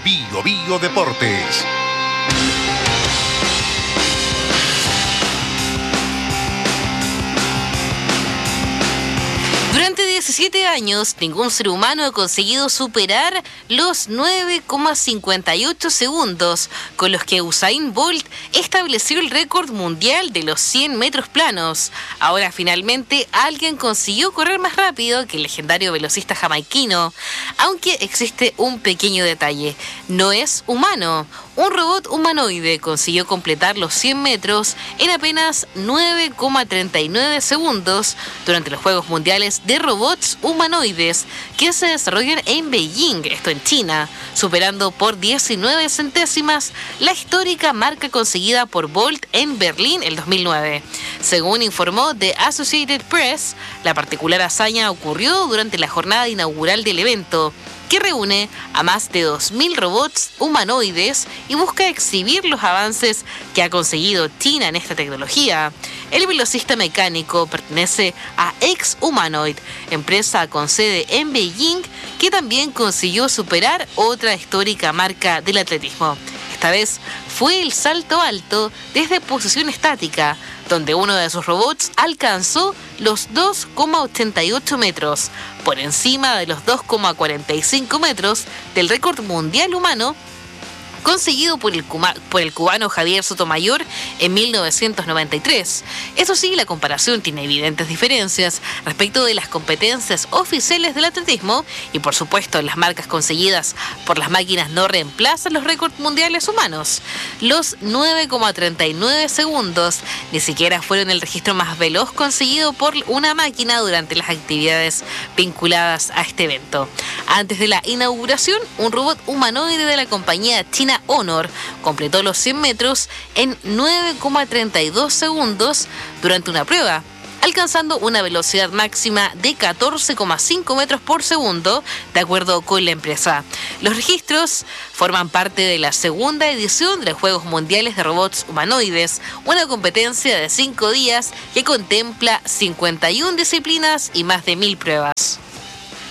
Bio Bio Deportes. Durante 17 años, ningún ser humano ha conseguido superar los 9,58 segundos con los que Usain Bolt estableció el récord mundial de los 100 metros planos. Ahora finalmente alguien consiguió correr más rápido que el legendario velocista jamaiquino, aunque existe un pequeño detalle: no es humano. Un robot humanoide consiguió completar los 100 metros en apenas 9,39 segundos durante los Juegos Mundiales de Robots Humanoides que se desarrollan en Beijing, esto en China, superando por 19 centésimas la histórica marca conseguida por Bolt en Berlín el 2009. Según informó The Associated Press, la particular hazaña ocurrió durante la jornada inaugural del evento, que reúne a más de 2.000 robots humanoides y busca exhibir los avances que ha conseguido China en esta tecnología. El velocista mecánico pertenece a X Humanoid, empresa con sede en Beijing, que también consiguió superar otra histórica marca del atletismo. Esta vez fue el salto alto desde posición estática, donde uno de sus robots alcanzó los 2,88 metros, por encima de los 2,45 metros del récord mundial humano conseguido por el cubano Javier Sotomayor en 1993. Eso sí, la comparación tiene evidentes diferencias respecto de las competencias oficiales del atletismo y, por supuesto, las marcas conseguidas por las máquinas no reemplazan los récords mundiales humanos. Los 9,39 segundos ni siquiera fueron el registro más veloz conseguido por una máquina durante las actividades vinculadas a este evento. Antes de la inauguración, un robot humanoide de la compañía china Honor completó los 100 metros en 9,32 segundos durante una prueba, alcanzando una velocidad máxima de 14,5 metros por segundo, de acuerdo con la empresa. Los registros forman parte de la segunda edición de los Juegos Mundiales de Robots Humanoides, una competencia de 5 días que contempla 51 disciplinas y más de 1.000 pruebas.